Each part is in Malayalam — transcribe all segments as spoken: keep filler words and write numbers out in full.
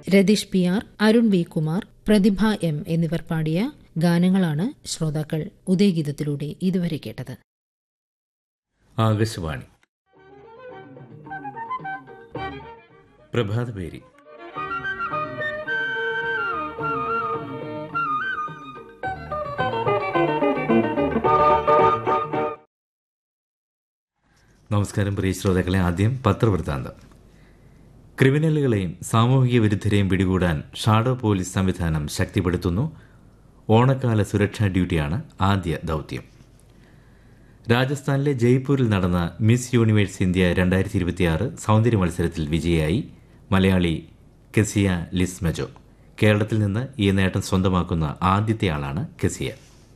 Ratheesh P R, Arun V Kumar, പ്രതിഭ എം എന്നിവർ പാടിയ ഗാനങ്ങളാണ് ശ്രോതാക്കൾ ഉദയഗീതത്തിലൂടെ ഇതുവരെ കേട്ടത്. ആകാശവാണി പ്രഭാതപേരി. നമസ്കാരം പ്രിയ ശ്രോതാക്കളെ. ആദ്യം പത്രവൃത്താന്തം. ക്രിമിനലുകളെയും സാമൂഹിക വിരുദ്ധരെയും പിടികൂടാൻ ഷാഡോ പോലീസ് സംവിധാനം ശക്തിപ്പെടുത്തുന്നു. ഓണക്കാല സുരക്ഷാ ഡ്യൂട്ടിയാണ് ആദ്യ ദൌത്യം. രാജസ്ഥാനിലെ ജയ്പൂരിൽ നടന്ന മിസ് യൂണിവേഴ്സ് ഇന്ത്യ രണ്ടായിരത്തി ഇരുപത്തിയാറ് സൗന്ദര്യ മത്സരത്തിൽ വിജയിയായി മലയാളി കെസിയ ലിസ്മജോ. കേരളത്തിൽ നിന്ന് ഈ നേട്ടം സ്വന്തമാക്കുന്ന ആദ്യത്തെ ആളാണ് കെസിയ.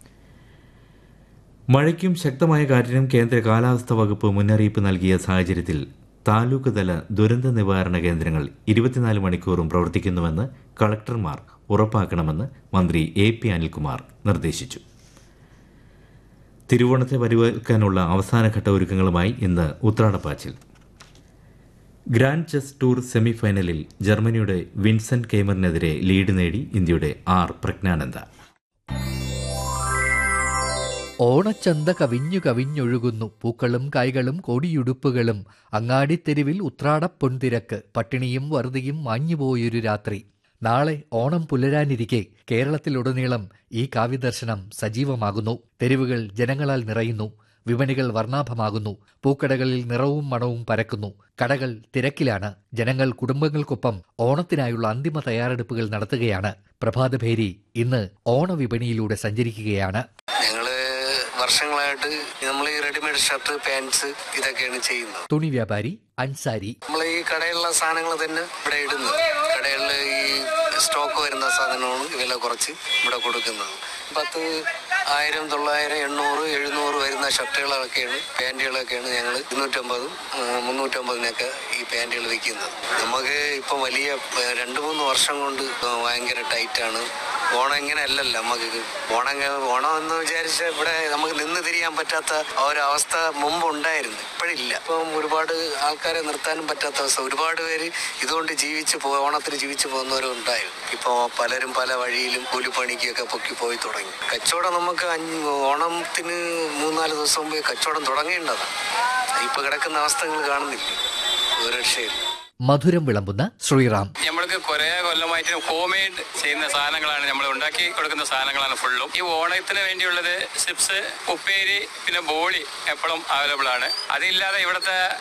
മഴയ്ക്കും ശക്തമായ കാറ്റിനും കേന്ദ്ര കാലാവസ്ഥാ വകുപ്പ് മുന്നറിയിപ്പ് നൽകിയ സാഹചര്യത്തിൽ താലൂക്ക് തല ദുരന്ത നിവാരണ കേന്ദ്രങ്ങൾ ഇരുപത്തിനാല് മണിക്കൂറും പ്രവർത്തിക്കുന്നുവെന്ന് കളക്ടർമാർ ഉറപ്പാക്കണമെന്ന് മന്ത്രി എ പി അനിൽകുമാർ നിർദ്ദേശിച്ചു. തിരുവോണത്തെ വരവേൽക്കാനുള്ള അവസാനഘട്ട ഒരുക്കങ്ങളുമായി ഇന്ന് ഉത്രാടപ്പാച്ചിൽ. ഗ്രാൻഡ് ചെസ് ടൂർ സെമിഫൈനലിൽ ജർമ്മനിയുടെ വിൻസെന്റ് കെയ്മറിനെതിരെ ലീഡ് നേടി ഇന്ത്യയുടെ ആർ പ്രജ്ഞാനന്ദ. ഓണച്ചന്ത കവിഞ്ഞു കവിഞ്ഞൊഴുകുന്നു. പൂക്കളും കായ്കളും കോടിയുടുപ്പുകളും. അങ്ങാടിത്തെരുവിൽ ഉത്രാടപ്പൊൻതിരക്ക്. പട്ടിണിയും വറുതിയും മാഞ്ഞുപോയൊരു രാത്രി. നാളെ ഓണം പുലരാനിരിക്കെ കേരളത്തിലുടനീളം ഈ കാവ്യദർശനം സജീവമാകുന്നു. തെരുവുകൾ ജനങ്ങളാൽ നിറയുന്നു. വിപണികൾ വർണ്ണാഭമാകുന്നു. പൂക്കടകളിൽ നിറവും മണവും പരക്കുന്നു. കടകൾ തിരക്കിലാണ്. ജനങ്ങൾ കുടുംബങ്ങൾക്കൊപ്പം ഓണത്തിനായുള്ള അന്തിമ തയ്യാറെടുപ്പുകൾ നടത്തുകയാണ്. പ്രഭാതഭേരി ഇന്ന് ഓണവിപണിയിലൂടെ സഞ്ചരിക്കുകയാണ്. വർഷങ്ങളായിട്ട് നമ്മൾ ഈ റെഡിമെയ്ഡ് ഷർട്ട്, പാൻസ് ഇതൊക്കെയാണ് ചെയ്യുന്നത്. തുണി വ്യാപാരി അൻസാരി. നമ്മൾ ഈ കടയിലുള്ള സാധനങ്ങൾ തന്നെ ഇവിടെ ഇടുന്നത്. കടകളിൽ ഈ സ്റ്റോക്ക് വരുന്ന സാധനമാണ് വില കുറച്ച് ഇവിടെ കൊടുക്കുന്നത്. പത്ത് ആയിരം തൊള്ളായിരം എണ്ണൂറ് എഴുന്നൂറ് വരുന്ന ഷർട്ടുകളൊക്കെയാണ്, പാൻറ്റുകളൊക്കെയാണ് ഞങ്ങൾ ഇരുന്നൂറ്റമ്പതും മുന്നൂറ്റമ്പതിനൊക്കെ ഈ പാൻറ്റുകൾ വിൽക്കുന്നത്. നമുക്ക് ഇപ്പം വലിയ രണ്ട് മൂന്ന് വർഷം കൊണ്ട് ഭയങ്കര ടൈറ്റാണ്. ഓണം ഇങ്ങനെ അല്ലല്ലോ നമുക്ക്. ഓണം ഓണം എന്ന് വിചാരിച്ചാൽ ഇവിടെ നമുക്ക് നിന്ന് തിരിയാൻ പറ്റാത്ത ഒരവസ്ഥ മുമ്പ് ഉണ്ടായിരുന്നു. ഇപ്പോഴില്ല. ഇപ്പം ഒരുപാട് ആൾക്കാരെ നിർത്താനും പറ്റാത്ത അവസ്ഥ. ഒരുപാട് പേര് ഇതുകൊണ്ട് ജീവിച്ച് പോ ഓണത്തിന് ജീവിച്ചു പോകുന്നവരും ഉണ്ടായിരുന്നു. ഇപ്പോൾ പലരും പല വഴിയിലും കൂലിപ്പണിക്കൊക്കെ പൊക്കി പോയി തുടങ്ങി. കച്ചവടം നമുക്ക് ഓണത്തിന് മൂന്നാല് ദിവസം മുമ്പ് കച്ചവടം തുടങ്ങേണ്ടതാണ്. ഇപ്പൊ കിടക്കുന്ന അവസ്ഥകൾ കാണുന്നില്ല. ഒരു രക്ഷയില്ല. മധുരം വിളമ്പുന്ന ശ്രീറാം. നമ്മൾക്ക് കുറെ കൊല്ലമായിട്ട് ഹോം മെയ്ഡ് ചെയ്യുന്ന സാധനങ്ങളാണ്, നമ്മൾ ഉണ്ടാക്കി കൊടുക്കുന്ന സാധനങ്ങളാണ് ഫുള്ളും. ഈ ഓണത്തിന് വേണ്ടിയുള്ളത് ചിപ്സ്, ഉപ്പേരി, പിന്നെ ബോളി എപ്പോഴും അവൈലബിൾ ആണ്. അതില്ലാതെ ഇവിടുത്തെ